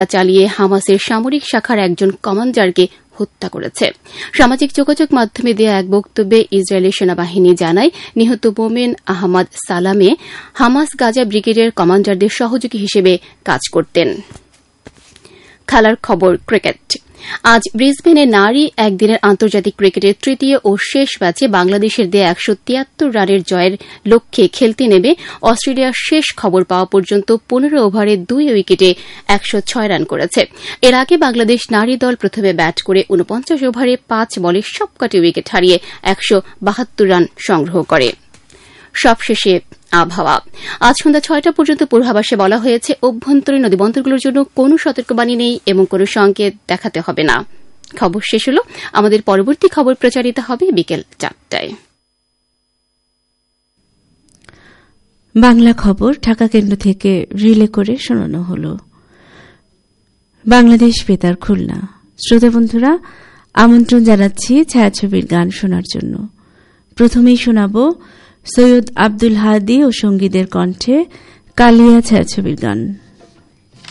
চালিয়ে হামাসের সামরিক শাখার একজন কমান্ডারকে হত্যা করেছে। সামাজিক যোগাযোগ মাধ্যমে দেয়া এক বক্তব্যে ইসরায়েলি সেনাবাহিনী জানায়, নিহত মোমেন আহমদ সালামে হামাস গাজা ব্রিগেডের কমান্ডারদের সহযোগী হিসেবে কাজ করতেন। খেলার খবর, ক্রিকেট। আজ ব্রিসবেনে নারী একদিনের আন্তর্জাতিক ক্রিকেটের তৃতীয় ও শেষ ম্যাচে বাংলাদেশের দেয়া ১৭৩ রানের জয়ের লক্ষ্যে খেলতে নেমে অস্ট্রেলিয়ার শেষ খবর পাওয়া পর্যন্ত ১৫ ওভারে ২ উইকেটে ১০৬ রান করেছে। এর আগে বাংলাদেশ নারী দল প্রথমে ব্যাট করে ৪৯ ওভারে ৫ বলে সবকটি উইকেট হারিয়ে ১৭২ রান সংগ্রহ করে। সবশেষে আবহাওয়া। আজ সন্ধ্যা ৬টা পর্যন্ত পূর্বাভাসে বলা হয়েছে, অভ্যন্তরীণ নদীবন্দরগুলোর জন্য কোনো সতর্কবাণী নেই এবং কোনো সংকেত দেখাতে হবে না। খবর শেষ হল। আমাদের পরবর্তী খবর প্রচারিত হবে বিকেল ৪টায়। বাংলা খবর ঢাকা কেন্দ্র থেকে রিলে করে শোনানো হল। বাংলাদেশ বেতার খুলনা। শ্রোতা বন্ধুরা, আমন্ত্রণ জানাচ্ছি ছায়াছবির গান শোনার জন্য। প্রথমেই শোনাব সৈয়দ আব্দুল হাদি ও সঙ্গীদের কণ্ঠে কালিয়া ছায়াছবির গান।